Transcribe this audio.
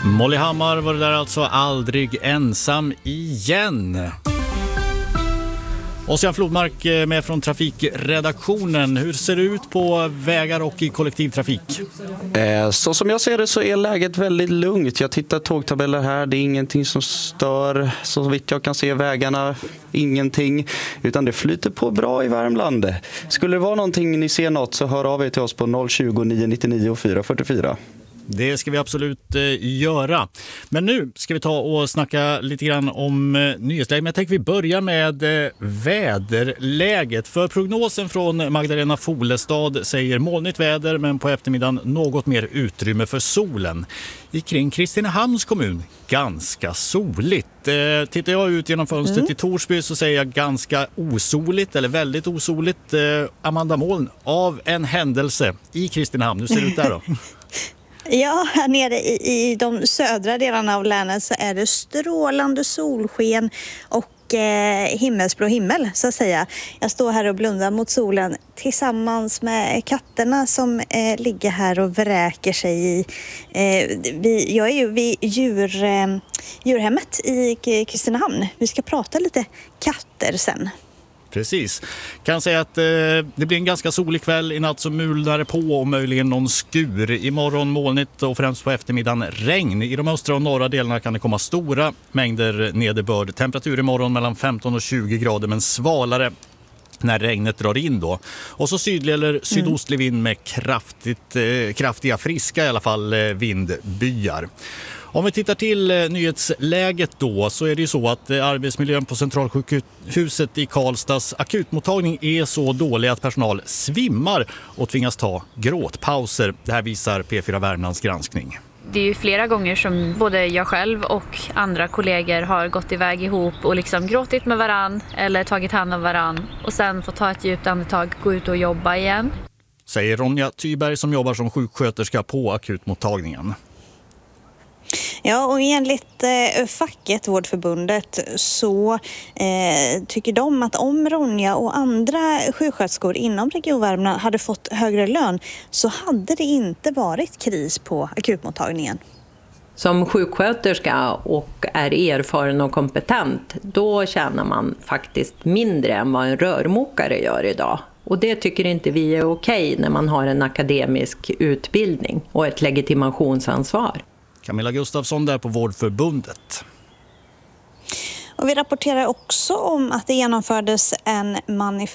Molly Hammar var det där alltså, aldrig ensam igen. Ossian Flodmark med från trafikredaktionen. Hur ser det ut på vägar och i kollektivtrafik? Så som jag ser det så är läget väldigt lugnt. Jag tittar tågtabeller här, det är ingenting som stör. Så vitt jag kan se vägarna, ingenting. Utan det flyter på bra i Värmland. Skulle det vara någonting, ni ser något, så hör av er till oss på 020 999 444. Det ska vi absolut göra. Men nu ska vi ta och snacka lite grann om nyhetsläget. Men jag tänker vi börjar med väderläget. För prognosen från Magdalena Folestad säger molnigt väder, men på eftermiddagen något mer utrymme för solen. Kring Kristinehamns kommun ganska soligt. Tittar jag ut genom fönstret i Torsby så säger jag ganska osoligt eller väldigt osoligt. Amanda Moln, av en händelse i Kristinehamn. Hur ser det ut där då? Ja, här nere i de södra delarna av länet så är det strålande solsken och himmelsblå himmel så att säga. Jag står här och blundar mot solen tillsammans med katterna som ligger här och vräker sig i. Jag är ju vid djurhemmet i Kristinehamn. Vi ska prata lite katter sen. Precis. Kan säga att det blir en ganska solig kväll. I natt så mulnar det på och möjligen någon skur. Imorgon molnigt och främst på eftermiddagen regn. I de östra och norra delarna kan det komma stora mängder nederbörd. Temperatur imorgon mellan 15 och 20 grader, men svalare när regnet drar in då. Och så sydlig eller sydostlig vind med kraftiga, friska i alla fall vindbyar. Om vi tittar till nyhetsläget då, så är det ju så att arbetsmiljön på Centralsjukhuset i Karlstads akutmottagning är så dålig att personal svimmar och tvingas ta gråtpauser. Det här visar P4 Värmlands granskning. Det är ju flera gånger som både jag själv och andra kollegor har gått iväg ihop och liksom gråtit med varann eller tagit hand om varann och sen får ta ett djupt andetag, gå ut och jobba igen. Säger Ronja Thyberg som jobbar som sjuksköterska på akutmottagningen. Ja, och enligt facket, Vårdförbundet, så tycker de att om Ronja och andra sjuksköterskor inom Region Värmland hade fått högre lön så hade det inte varit kris på akutmottagningen. Som sjuksköterska och är erfaren och kompetent, då tjänar man faktiskt mindre än vad en rörmokare gör idag. Och det tycker inte vi är okej när man har en akademisk utbildning och ett legitimationsansvar. Camilla Gustafsson där på Vårdförbundet. Och vi rapporterar också om att det genomfördes en